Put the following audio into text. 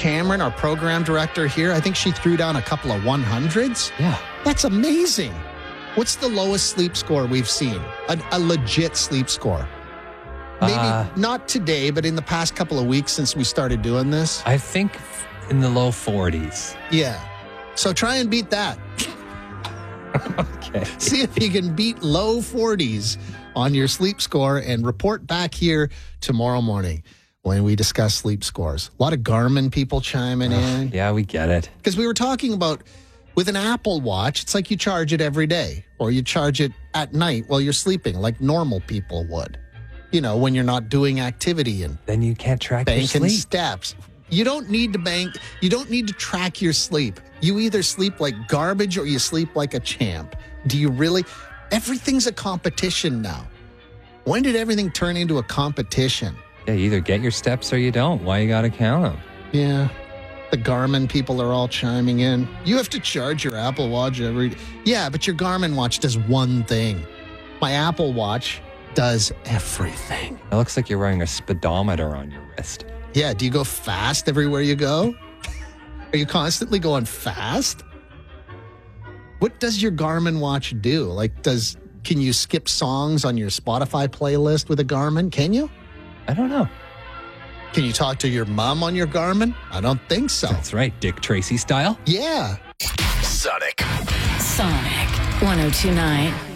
Cameron, our program director here, I think she threw down a couple of 100s. Yeah. That's amazing. What's the lowest sleep score we've seen? A legit sleep score. Maybe not today, but in the past couple of weeks since we started doing this. I think in the low 40s. Yeah. So try and beat that. Okay. See if you can beat low 40s on your sleep score and report back here tomorrow morning when we discuss sleep scores. A lot of Garmin people chiming in. Yeah, we get it. Because we were talking about with an Apple Watch, it's like you charge it every day or you charge it at night while you're sleeping like normal people would. You know, when you're not doing activity and Then you can't track your banking sleep. steps. You don't need to bank. You don't need to track your sleep. You either sleep like garbage or you sleep like a champ. Do you really? Everything's a competition now. When did everything turn into a competition? Yeah, you either get your steps or you don't. Why you got to count them? Yeah. The Garmin people are all chiming in. You have to charge your Apple Watch every... Yeah, but your Garmin watch does one thing. My Apple Watch does everything. It looks like you're wearing a speedometer on your wrist. Yeah, do you go fast everywhere you go? Are you constantly going fast? What does your Garmin watch do? Can you skip songs on your Spotify playlist with a Garmin? Can you? I don't know. Can you talk to your mom on your Garmin? I don't think so. That's right, Dick Tracy style. Yeah. Sonic. Sonic 102.9.